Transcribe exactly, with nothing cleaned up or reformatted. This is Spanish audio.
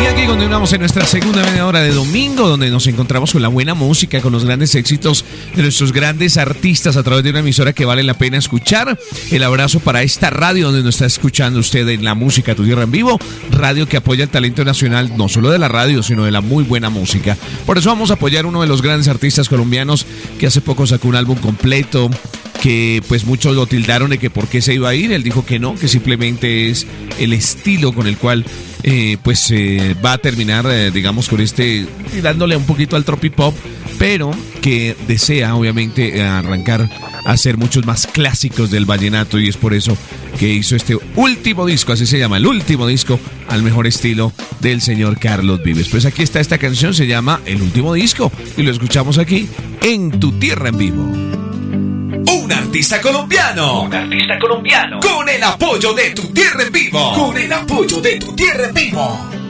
Y aquí continuamos en nuestra segunda media hora de domingo, donde nos encontramos con la buena música, con los grandes éxitos de nuestros grandes artistas a través de una emisora que vale la pena escuchar. El abrazo para esta radio donde nos está escuchando usted en La Música Tu Tierra en Vivo, radio que apoya el talento nacional, no solo de la radio, sino de la muy buena música. Por eso vamos a apoyar a uno de los grandes artistas colombianos que hace poco sacó un álbum completo, que pues muchos lo tildaron de que por qué se iba a ir. Él dijo que no, que simplemente es el estilo con el cual eh, pues eh, va a terminar, eh, digamos, con este, dándole un poquito al tropipop, pero que desea obviamente arrancar a hacer muchos más clásicos del vallenato, y es por eso que hizo este último disco, así se llama, el último disco al mejor estilo del señor Carlos Vives. Pues aquí está esta canción, se llama El Último Disco, y lo escuchamos aquí en Tu Tierra en Vivo. Un artista colombiano. Un artista colombiano. Con el apoyo de Tu Tierra en Vivo. Con el apoyo de Tu Tierra en Vivo.